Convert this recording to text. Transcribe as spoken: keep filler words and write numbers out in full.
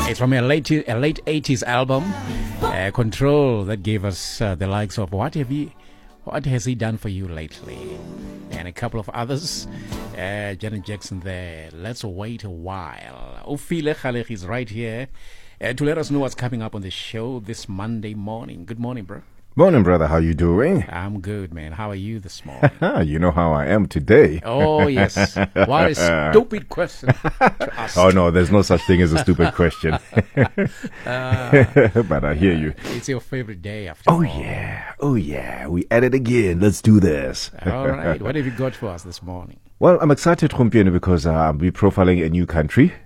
It's from a late a late eighties album, uh, Control, that gave us uh, the likes of What Have You, What Has He Done For You Lately, and a couple of others. Uh, Janet Jackson there. Let's Wait a While. Ofile Khalek is right here uh, to let us know what's coming up on the show this Monday morning. Good morning, bro. Morning, brother. How you doing? I'm good, man. How are you this morning? You know how I am today. Oh, yes. What a stupid question to ask. Oh, no, there's no such thing as a stupid question. uh, but I hear you. It's your favorite day after Oh, all. yeah. Oh, yeah. We at it again. Let's do this. All right. What have you got for us this morning? Well, I'm excited, Khumpieno, because uh, I'll be profiling a new country.